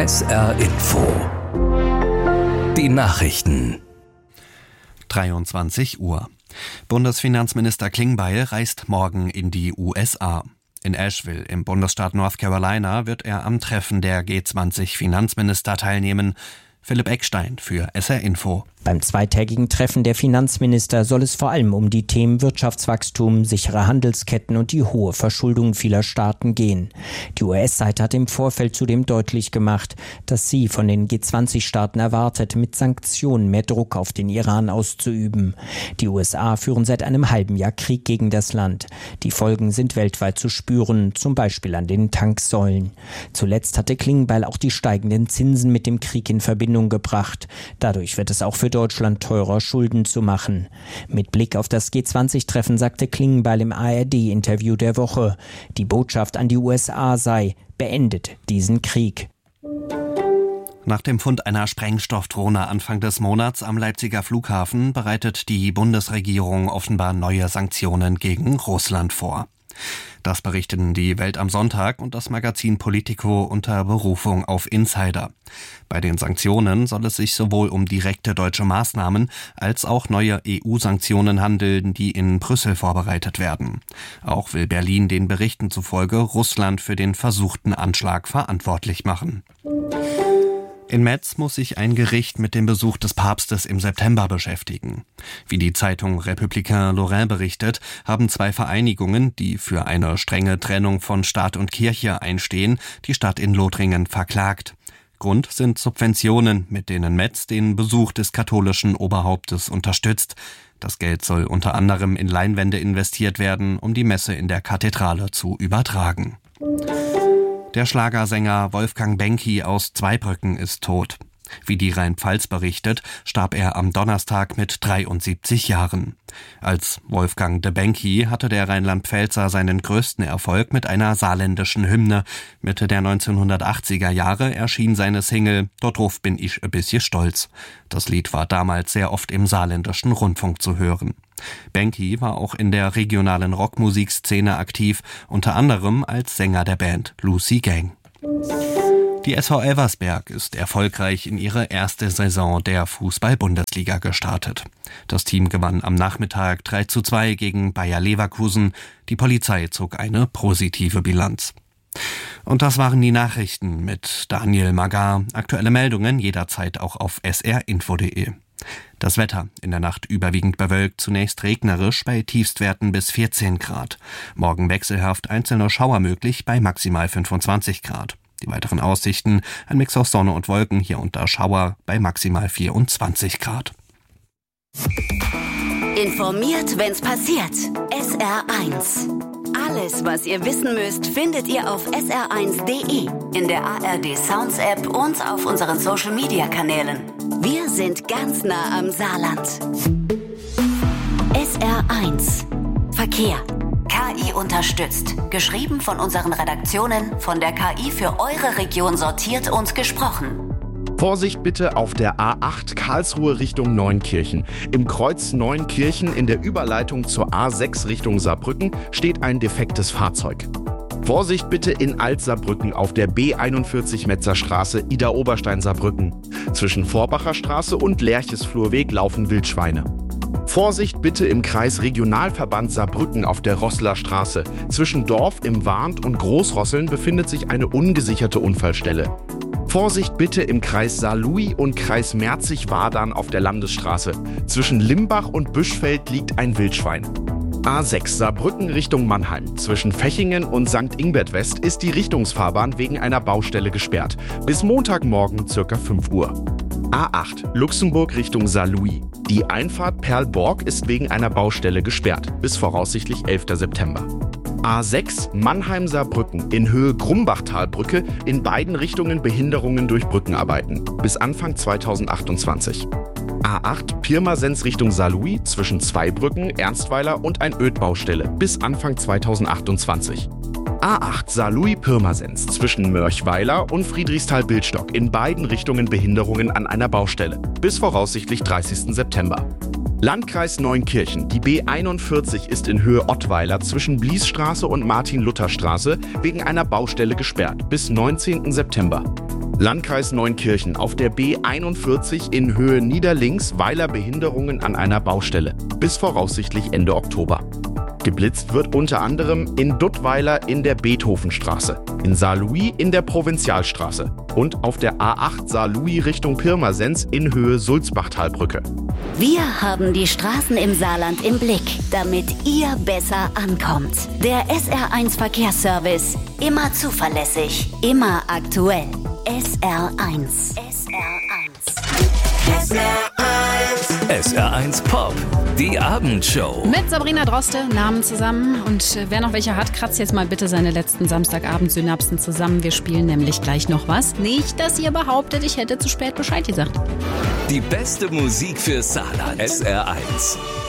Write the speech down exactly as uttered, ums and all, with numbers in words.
S R Info. Die Nachrichten. dreiundzwanzig Uhr. Bundesfinanzminister Klingbeil reist morgen in die U S A. In Asheville im Bundesstaat North Carolina wird er am Treffen der G zwanzig Finanzminister teilnehmen. Philipp Eckstein für S R Info. Beim zweitägigen Treffen der Finanzminister soll es vor allem um die Themen Wirtschaftswachstum, sichere Handelsketten und die hohe Verschuldung vieler Staaten gehen. Die U S-Seite hat im Vorfeld zudem deutlich gemacht, dass sie von den G zwanzig Staaten erwartet, mit Sanktionen mehr Druck auf den Iran auszuüben. Die U S A führen seit einem halben Jahr Krieg gegen das Land. Die Folgen sind weltweit zu spüren, zum Beispiel an den Tanksäulen. Zuletzt hatte Klingbeil auch die steigenden Zinsen mit dem Krieg in Verbindung gebracht. Dadurch wird es auch für Deutschland teurer, Schulden zu machen. Mit Blick auf das G zwanzig Treffen sagte Klingbeil im A R D-Interview der Woche, die Botschaft an die U S A sei: beendet diesen Krieg. Nach dem Fund einer Sprengstoffdrohne Anfang des Monats am Leipziger Flughafen bereitet die Bundesregierung offenbar neue Sanktionen gegen Russland vor. Das berichten die Welt am Sonntag und das Magazin Politico unter Berufung auf Insider. Bei den Sanktionen soll es sich sowohl um direkte deutsche Maßnahmen als auch neue E U-Sanktionen handeln, die in Brüssel vorbereitet werden. Auch will Berlin den Berichten zufolge Russland für den versuchten Anschlag verantwortlich machen. In Metz muss sich ein Gericht mit dem Besuch des Papstes im September beschäftigen. Wie die Zeitung Républicain Lorrain berichtet, haben zwei Vereinigungen, die für eine strenge Trennung von Staat und Kirche einstehen, die Stadt in Lothringen verklagt. Grund sind Subventionen, mit denen Metz den Besuch des katholischen Oberhauptes unterstützt. Das Geld soll unter anderem in Leinwände investiert werden, um die Messe in der Kathedrale zu übertragen. Der Schlagersänger Wolfgang Benki aus Zweibrücken ist tot. Wie die Rhein-Pfalz berichtet, starb er am Donnerstag mit dreiundsiebzig Jahren. Als Wolfgang de Benki hatte der Rheinland-Pfälzer seinen größten Erfolg mit einer saarländischen Hymne. Mitte der neunzehnhundertachtziger Jahre erschien seine Single »Dort drauf bin ich e bisschen stolz«. Das Lied war damals sehr oft im saarländischen Rundfunk zu hören. Benki war auch in der regionalen Rockmusikszene aktiv, unter anderem als Sänger der Band Lucy Gang. Die S V Elversberg ist erfolgreich in ihre erste Saison der Fußball-Bundesliga gestartet. Das Team gewann am Nachmittag drei zu zwei gegen Bayer Leverkusen. Die Polizei zog eine positive Bilanz. Und das waren die Nachrichten mit Daniel Magar. Aktuelle Meldungen jederzeit auch auf s r info punkt de. Das Wetter: in der Nacht überwiegend bewölkt, zunächst regnerisch bei Tiefstwerten bis vierzehn Grad. Morgen wechselhaft, einzelne Schauer möglich bei maximal fünfundzwanzig Grad. Die weiteren Aussichten: ein Mix aus Sonne und Wolken, hier und da Schauer bei maximal vierundzwanzig Grad. Informiert, wenn's passiert. S R eins. Alles, was ihr wissen müsst, findet ihr auf s r eins punkt de, in der A R D Sounds App und auf unseren Social Media Kanälen. Wir sind ganz nah am Saarland. S R eins. Verkehr. K I unterstützt. Geschrieben von unseren Redaktionen, von der K I für eure Region sortiert und gesprochen. Vorsicht bitte auf der A acht Karlsruhe Richtung Neunkirchen. Im Kreuz Neunkirchen in der Überleitung zur A sechs Richtung Saarbrücken steht ein defektes Fahrzeug. Vorsicht bitte in Alt-Saarbrücken auf der B einundvierzig Metzerstraße Ida-Oberstein-Saarbrücken. Zwischen Vorbacher Straße und Lerches-Flurweg laufen Wildschweine. Vorsicht bitte im Kreis Regionalverband Saarbrücken auf der Roßler Straße. Zwischen Dorf im Warnt und Großrosseln befindet sich eine ungesicherte Unfallstelle. Vorsicht bitte im Kreis Saarlouis und Kreis Merzig-Wadern auf der Landesstraße. Zwischen Limbach und Büschfeld liegt ein Wildschwein. A sechs Saarbrücken Richtung Mannheim. Zwischen Fechingen und Sankt Ingbert West ist die Richtungsfahrbahn wegen einer Baustelle gesperrt. Bis Montagmorgen ca. fünf Uhr. A acht Luxemburg Richtung Saarlouis. Die Einfahrt Perlborg ist wegen einer Baustelle gesperrt. Bis voraussichtlich elfter September. A sechs Mannheim-Saarbrücken in Höhe Grumbachtalbrücke, in beiden Richtungen Behinderungen durch Brückenarbeiten. Bis Anfang zweitausendachtundzwanzig. A acht Pirmasens Richtung Saarlouis zwischen Zweibrücken, Ernstweiler und ein Ödbaustelle. Bis Anfang zweitausendachtundzwanzig. A acht Saarlouis-Pirmasens zwischen Mörchweiler und Friedrichsthal-Bildstock, in beiden Richtungen Behinderungen an einer Baustelle. Bis voraussichtlich dreißigsten September. Landkreis Neunkirchen. Die B einundvierzig ist in Höhe Ottweiler zwischen Bliesstraße und Martin-Luther-Straße wegen einer Baustelle gesperrt bis neunzehnten September. Landkreis Neunkirchen auf der B einundvierzig in Höhe Niederlinks Weiler Behinderungen an einer Baustelle. Bis voraussichtlich Ende Oktober. Geblitzt wird unter anderem in Duttweiler in der Beethovenstraße, in Saarlouis in der Provinzialstraße und auf der A acht Saarlouis Richtung Pirmasens in Höhe Sulzbachtalbrücke. Wir haben die Straßen im Saarland im Blick, damit ihr besser ankommt. Der S R eins Verkehrsservice. Immer zuverlässig, immer aktuell. S R eins. S R eins. S R eins. S R eins Pop. Die Abendshow. Mit Sabrina Droste, Namen zusammen. Und wer noch welche hat, kratzt jetzt mal bitte seine letzten Samstagabend-Synapsen zusammen. Wir spielen nämlich gleich noch was. Nicht, dass ihr behauptet, ich hätte zu spät Bescheid gesagt. Die beste Musik für Saarland. S R eins.